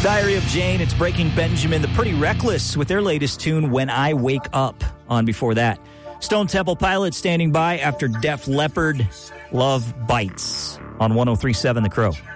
Diary of Jane, it's Breaking Benjamin, the Pretty Reckless with their latest tune, When I Wake Up, on before that. Stone Temple Pilots standing by after Def Leppard, Love Bites, on 103.7 The Crow.